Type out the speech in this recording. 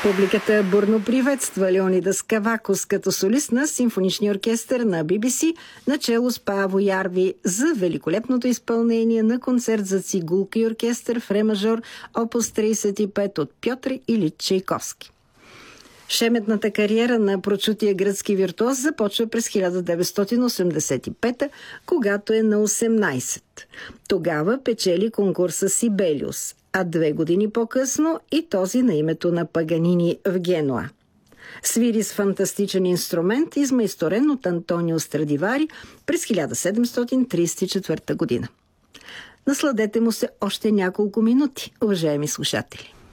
Публиката бурно приветства Леонидас Кавакос като солист на симфоничния оркестър на BBC, начело с Пааво Ярви, за великолепното изпълнение на концерт за цигулка и оркестър в ре мажор, опус 35 от Пьотр Илич Чайковски. Шеметната кариера на прочутия гръцки виртуоз започва през 1985, когато е на 18. Тогава печели конкурса Сибелиус, а 2 години по-късно и този на името на Паганини в Генуа. Свири с фантастичен инструмент, измайсторен от Антонио Страдивари през 1734 година. Насладете му се още няколко минути, уважаеми слушатели.